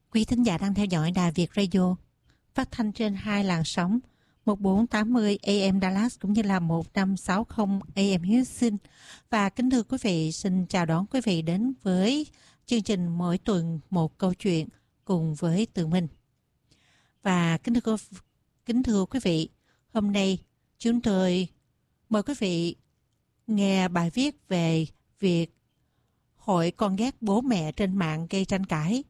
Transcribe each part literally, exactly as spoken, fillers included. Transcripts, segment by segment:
Quý thính giả đang theo dõi Đài Việt Radio, phát thanh trên hai làn sóng một bốn tám mươi A M Dallas cũng như là một năm sáu mươi A M Houston. Và kính thưa quý vị, xin chào đón quý vị đến với chương trình mỗi tuần một câu chuyện cùng với Tường Minh. Và kính thưa, kính thưa quý vị, hôm nay chúng tôi mời quý vị nghe bài viết về việc hội con ghét bố mẹ trên mạng gây tranh cãi.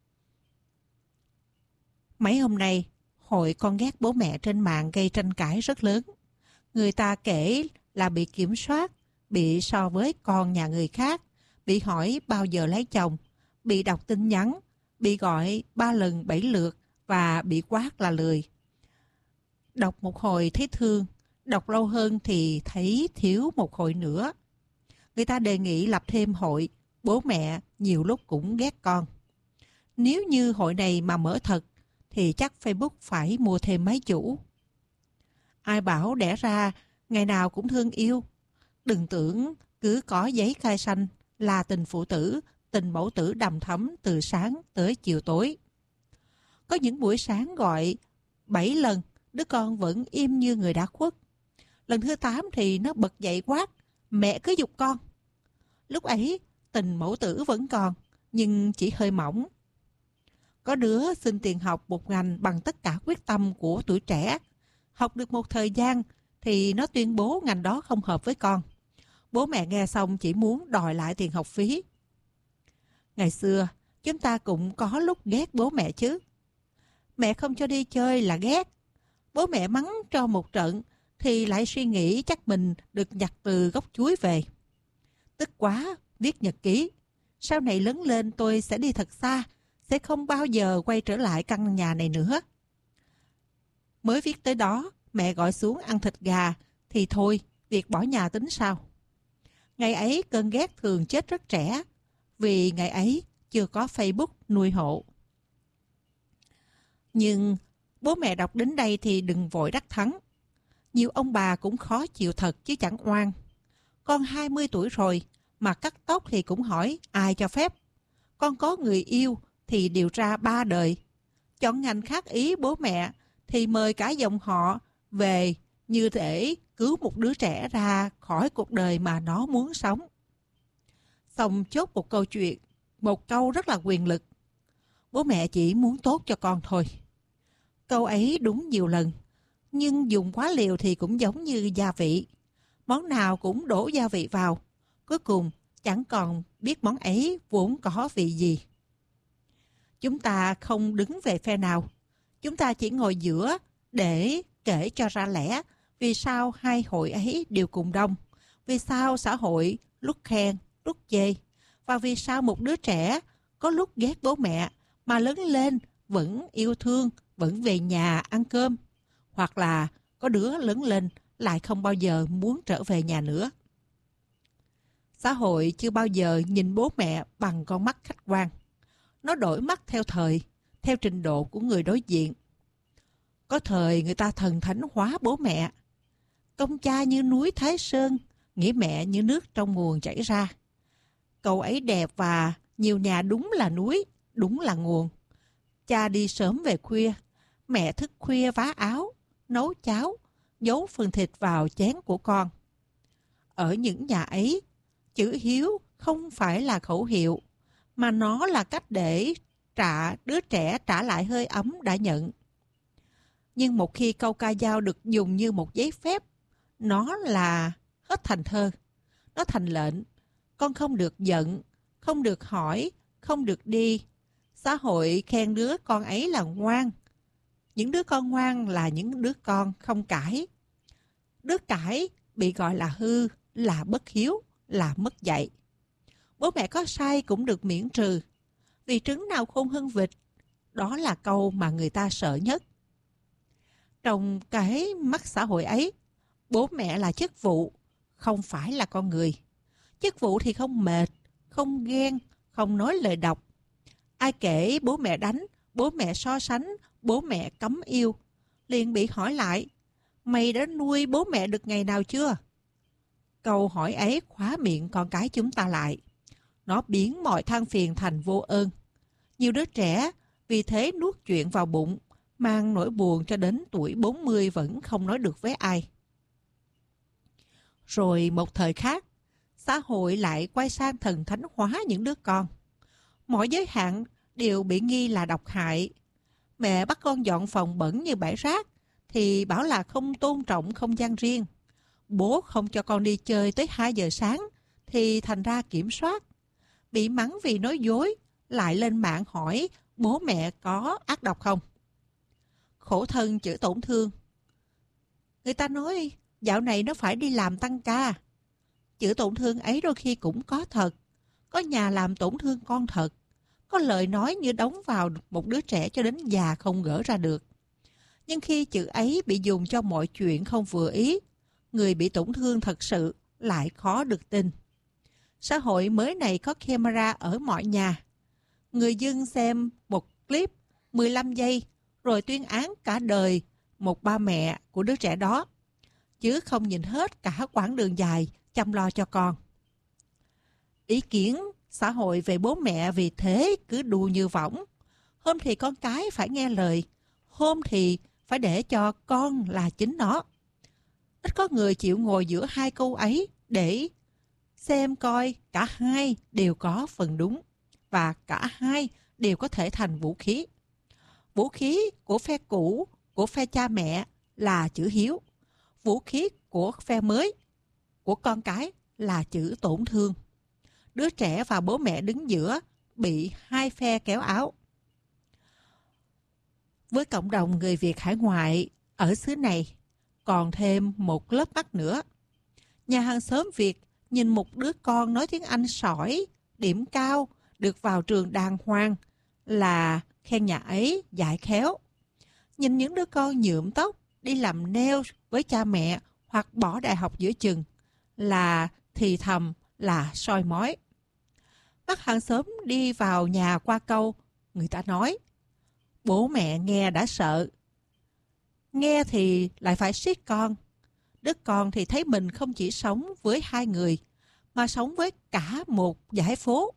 Mấy hôm nay, hội con ghét bố mẹ trên mạng gây tranh cãi rất lớn. Người ta kể là bị kiểm soát, bị so với con nhà người khác, bị hỏi bao giờ lấy chồng, bị đọc tin nhắn, bị gọi ba lần bảy lượt và bị quát là lười. Đọc một hồi thấy thương, đọc lâu hơn thì thấy thiếu một hội nữa. Người ta đề nghị lập thêm hội, bố mẹ nhiều lúc cũng ghét con. Nếu như hội này mà mở thật, thì chắc Facebook phải mua thêm máy chủ. Ai bảo đẻ ra ngày nào cũng thương yêu. Đừng tưởng cứ có giấy khai sanh là tình phụ tử, tình mẫu tử đầm thắm từ sáng tới chiều tối. Có những buổi sáng gọi bảy lần, đứa con vẫn im như người đã khuất. Lần thứ tám thì nó bật dậy quát, mẹ cứ giục con. Lúc ấy tình mẫu tử vẫn còn, nhưng chỉ hơi mỏng. Có đứa xin tiền học một ngành bằng tất cả quyết tâm của tuổi trẻ. Học được một thời gian thì nó tuyên bố ngành đó không hợp với con. Bố mẹ nghe xong chỉ muốn đòi lại tiền học phí. Ngày xưa, chúng ta cũng có lúc ghét bố mẹ chứ. Mẹ không cho đi chơi là ghét. Bố mẹ mắng cho một trận thì lại suy nghĩ chắc mình được nhặt từ gốc chuối về. Tức quá, viết nhật ký. Sau này lớn lên tôi sẽ đi thật xa, sẽ không bao giờ quay trở lại căn nhà này nữa. Mới viết tới đó, mẹ gọi xuống ăn thịt gà, thì thôi, việc bỏ nhà tính sao. Ngày ấy cơn ghét thường chết rất trẻ, vì ngày ấy chưa có Facebook nuôi hộ. Nhưng bố mẹ đọc đến đây thì đừng vội đắc thắng. Nhiều ông bà cũng khó chịu thật chứ chẳng oan. Con hai mươi tuổi rồi, mà cắt tóc thì cũng hỏi ai cho phép. Con có người yêu thì điều tra ba đời. Chọn ngành khác ý bố mẹ thì mời cả dòng họ về như để cứu một đứa trẻ ra khỏi cuộc đời mà nó muốn sống. Xong chốt một câu chuyện, một câu rất là quyền lực. Bố mẹ chỉ muốn tốt cho con thôi. Câu ấy đúng nhiều lần, nhưng dùng quá liều thì cũng giống như gia vị. Món nào cũng đổ gia vị vào, cuối cùng chẳng còn biết món ấy vốn có vị gì. Chúng ta không đứng về phe nào. Chúng ta chỉ ngồi giữa để kể cho ra lẽ vì sao hai hội ấy đều cùng đông, vì sao xã hội lúc khen, lúc chê, và vì sao một đứa trẻ có lúc ghét bố mẹ mà lớn lên vẫn yêu thương, vẫn về nhà ăn cơm, hoặc là có đứa lớn lên lại không bao giờ muốn trở về nhà nữa. Xã hội chưa bao giờ nhìn bố mẹ bằng con mắt khách quan. Nó đổi mắt theo thời, theo trình độ của người đối diện. Có thời người ta thần thánh hóa bố mẹ. Công cha như núi Thái Sơn, nghĩa mẹ như nước trong nguồn chảy ra. Câu ấy đẹp và nhiều nhà đúng là núi, đúng là nguồn. Cha đi sớm về khuya, mẹ thức khuya vá áo, nấu cháo, giấu phần thịt vào chén của con. Ở những nhà ấy, chữ hiếu không phải là khẩu hiệu, mà nó là cách để trả đứa trẻ trả lại hơi ấm đã nhận. Nhưng một khi câu ca dao được dùng như một giấy phép, nó là hết thành thơ. Nó thành lệnh. Con không được giận, không được hỏi, không được đi. Xã hội khen đứa con ấy là ngoan. Những đứa con ngoan là những đứa con không cãi. Đứa cãi bị gọi là hư, là bất hiếu, là mất dạy. Bố mẹ có sai cũng được miễn trừ. Vì trứng nào khôn hơn vịt. Đó là câu mà người ta sợ nhất. Trong cái mắt xã hội ấy, bố mẹ là chức vụ, không phải là con người. Chức vụ thì không mệt, không ghen, không nói lời độc. Ai kể bố mẹ đánh, bố mẹ so sánh, bố mẹ cấm yêu, liền bị hỏi lại, mày đã nuôi bố mẹ được ngày nào chưa? Câu hỏi ấy khóa miệng con cái chúng ta lại. Nó biến mọi than phiền thành vô ơn. Nhiều đứa trẻ vì thế nuốt chuyện vào bụng, mang nỗi buồn cho đến tuổi bốn mươi vẫn không nói được với ai. Rồi một thời khác, xã hội lại quay sang thần thánh hóa những đứa con. Mọi giới hạn đều bị nghi là độc hại. Mẹ bắt con dọn phòng bẩn như bãi rác thì bảo là không tôn trọng không gian riêng. Bố không cho con đi chơi tới hai giờ sáng thì thành ra kiểm soát. Bị mắng vì nói dối, lại lên mạng hỏi bố mẹ có ác độc không. Khổ thân chữa tổn thương. Người ta nói dạo này nó phải đi làm tăng ca. Chữa tổn thương ấy đôi khi cũng có thật. Có nhà làm tổn thương con thật. Có lời nói như đóng vào một đứa trẻ cho đến già không gỡ ra được. Nhưng khi chữ ấy bị dùng cho mọi chuyện không vừa ý, người bị tổn thương thật sự lại khó được tin. Xã hội mới này có camera ở mọi nhà. Người dân xem một clip mười lăm giây rồi tuyên án cả đời một ba mẹ của đứa trẻ đó, chứ không nhìn hết cả quãng đường dài chăm lo cho con. Ý kiến xã hội về bố mẹ vì thế cứ đu như võng. Hôm thì con cái phải nghe lời, hôm thì phải để cho con là chính nó. Ít có người chịu ngồi giữa hai câu ấy để xem coi cả hai đều có phần đúng và cả hai đều có thể thành vũ khí. Vũ khí của phe cũ, của phe cha mẹ là chữ hiếu. Vũ khí của phe mới, của con cái là chữ tổn thương. Đứa trẻ và bố mẹ đứng giữa bị hai phe kéo áo. Với cộng đồng người Việt hải ngoại ở xứ này, còn thêm một lớp mắt nữa. Nhà hàng xóm Việt nhìn một đứa con nói tiếng Anh sỏi, điểm cao, được vào trường đàng hoàng là khen nhà ấy dạy khéo. Nhìn những đứa con nhuộm tóc, đi làm nail với cha mẹ hoặc bỏ đại học giữa chừng là thì thầm, là soi mói. Bác hàng xóm đi vào nhà qua câu, người ta nói, bố mẹ nghe đã sợ. Nghe thì lại phải siết con. Đứa con thì thấy mình không chỉ sống với hai người, mà sống với cả một dãy phố.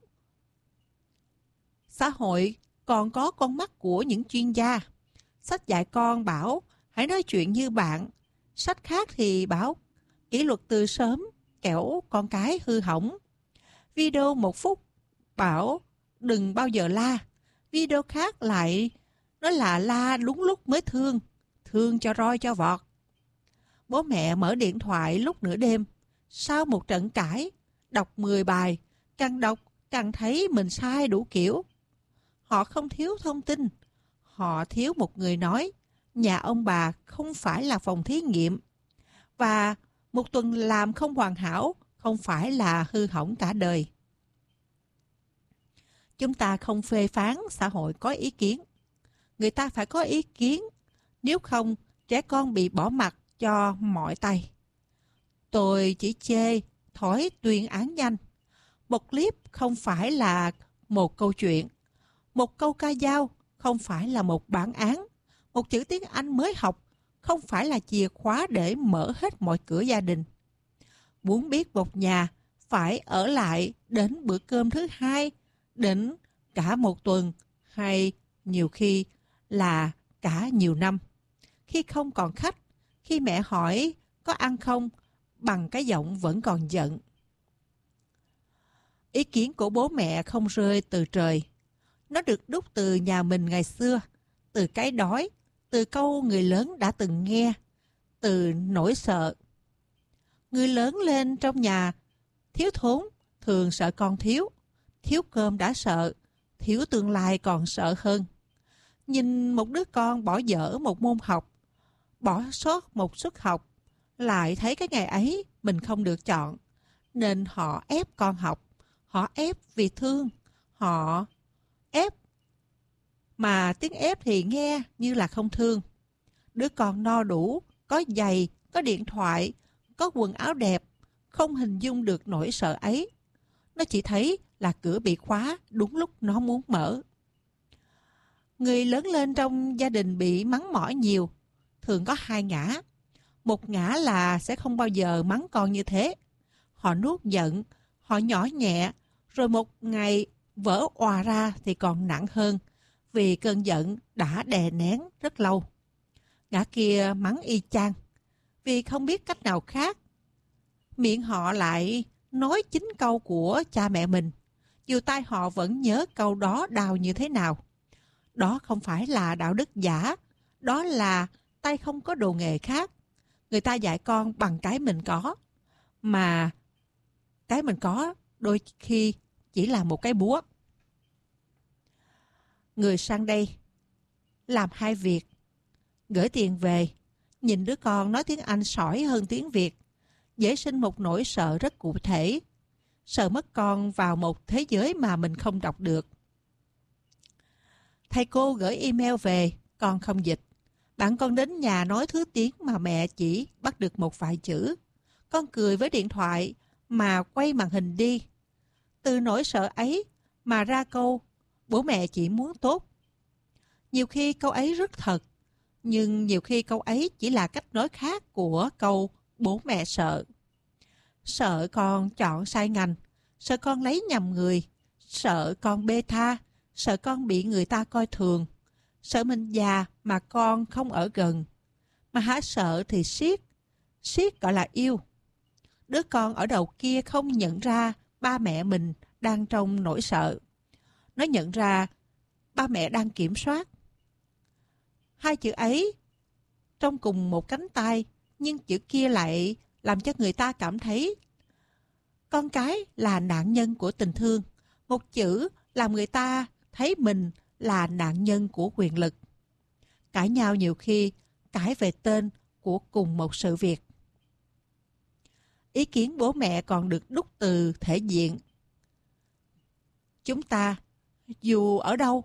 Xã hội còn có con mắt của những chuyên gia. Sách dạy con bảo hãy nói chuyện như bạn. Sách khác thì bảo kỷ luật từ sớm kẻo con cái hư hỏng. Video một phút bảo đừng bao giờ la. Video khác lại nói là la đúng lúc mới thương. Thương cho roi cho vọt. Bố mẹ mở điện thoại lúc nửa đêm. Sau một trận cãi, đọc mười bài, càng đọc càng thấy mình sai đủ kiểu. Họ không thiếu thông tin. Họ thiếu một người nói nhà ông bà không phải là phòng thí nghiệm. Và một tuần làm không hoàn hảo không phải là hư hỏng cả đời. Chúng ta không phê phán xã hội có ý kiến. Người ta phải có ý kiến. Nếu không, trẻ con bị bỏ mặc cho mọi tay. Tôi chỉ chê thói tuyên án nhanh. Một clip không phải là một câu chuyện. Một câu ca dao không phải là một bản án. Một chữ tiếng Anh mới học không phải là chìa khóa để mở hết mọi cửa gia đình. Muốn biết một nhà phải ở lại đến bữa cơm thứ hai, đến cả một tuần hay nhiều khi là cả nhiều năm. Khi không còn khách, khi mẹ hỏi có ăn không, bằng cái giọng vẫn còn giận. Ý kiến của bố mẹ không rơi từ trời. Nó được đúc từ nhà mình ngày xưa, từ cái đói, từ câu người lớn đã từng nghe, từ nỗi sợ. Người lớn lên trong nhà thiếu thốn thường sợ con thiếu, thiếu cơm đã sợ, thiếu tương lai còn sợ hơn. Nhìn một đứa con bỏ dở một môn học, bỏ sót một suất học, lại thấy cái ngày ấy mình không được chọn, nên họ ép con học, họ ép vì thương, họ ép. Mà tiếng ép thì nghe như là không thương. Đứa con no đủ, có giày, có điện thoại, có quần áo đẹp, không hình dung được nỗi sợ ấy. Nó chỉ thấy là cửa bị khóa đúng lúc nó muốn mở. Người lớn lên trong gia đình bị mắng mỏ nhiều, thường có hai ngã. Một ngã là sẽ không bao giờ mắng con như thế. Họ nuốt giận, họ nhỏ nhẹ, rồi một ngày vỡ òa ra thì còn nặng hơn, vì cơn giận đã đè nén rất lâu. Gã kia mắng y chang vì không biết cách nào khác. Miệng họ lại nói chính câu của cha mẹ mình, dù tai họ vẫn nhớ câu đó đau như thế nào. Đó không phải là đạo đức giả, đó là tay không có đồ nghề khác. Người ta dạy con bằng cái mình có, mà cái mình có đôi khi chỉ là một cái búa. Người sang đây làm hai việc: gửi tiền về, nhìn đứa con nói tiếng Anh sỏi hơn tiếng Việt, dễ sinh một nỗi sợ rất cụ thể, sợ mất con vào một thế giới mà mình không đọc được. Thầy cô gửi email về, con không dịch. Bạn con đến nhà nói thứ tiếng mà mẹ chỉ bắt được một vài chữ. Con cười với điện thoại mà quay màn hình đi. Từ nỗi sợ ấy mà ra câu bố mẹ chỉ muốn tốt. Nhiều khi câu ấy rất thật, nhưng nhiều khi câu ấy chỉ là cách nói khác của câu bố mẹ sợ. Sợ con chọn sai ngành, sợ con lấy nhầm người, sợ con bê tha, sợ con bị người ta coi thường, sợ mình già mà con không ở gần. Mà hả sợ thì siết, siết gọi là yêu. Đứa con ở đầu kia không nhận ra ba mẹ mình đang trong nỗi sợ. Nó nhận ra ba mẹ đang kiểm soát. Hai chữ ấy trong cùng một cánh tay, nhưng chữ kia lại làm cho người ta cảm thấy con cái là nạn nhân của tình thương. Một chữ làm người ta thấy mình là nạn nhân của quyền lực. Cãi nhau nhiều khi cãi về tên của cùng một sự việc. Ý kiến bố mẹ còn được đúc từ thể diện. Chúng ta, dù ở đâu,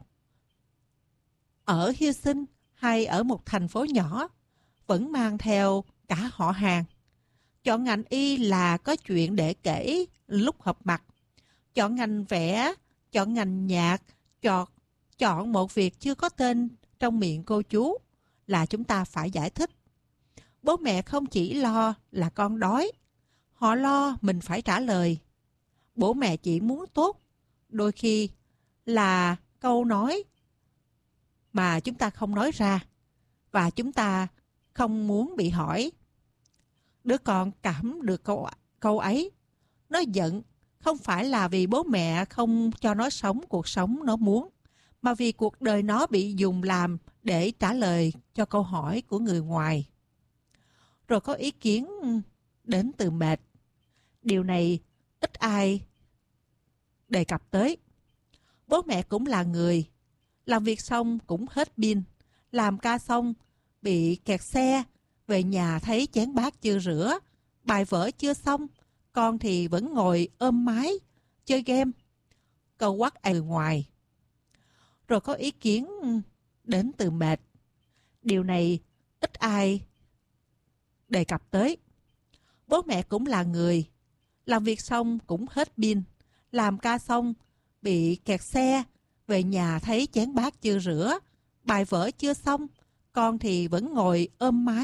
ở Houston hay ở một thành phố nhỏ, vẫn mang theo cả họ hàng. Chọn ngành y là có chuyện để kể lúc họp mặt. Chọn ngành vẽ, chọn ngành nhạc, chọn, chọn một việc chưa có tên trong miệng cô chú là chúng ta phải giải thích. Bố mẹ không chỉ lo là con đói, họ lo mình phải trả lời. Bố mẹ chỉ muốn tốt, đôi khi là câu nói mà chúng ta không nói ra và chúng ta không muốn bị hỏi. Đứa con cảm được câu, câu ấy. Nó giận không phải là vì bố mẹ không cho nó sống cuộc sống nó muốn, mà vì cuộc đời nó bị dùng làm để trả lời cho câu hỏi của người ngoài. Rồi có ý kiến đến từ mệt. Điều này ít ai đề cập tới. Bố mẹ cũng là người. Làm việc xong cũng hết pin. Làm ca xong bị kẹt xe. Về nhà thấy chén bát chưa rửa. Bài vở chưa xong. Con thì vẫn ngồi ôm máy, chơi game. Câu quát ai ngoài. Rồi có ý kiến đến từ mệt. Điều này ít ai đề cập tới. Bố mẹ cũng là người. Làm việc xong cũng hết pin. Làm ca xong bị kẹt xe. Về nhà thấy chén bát chưa rửa. Bài vở chưa xong. Con thì vẫn ngồi ôm máy,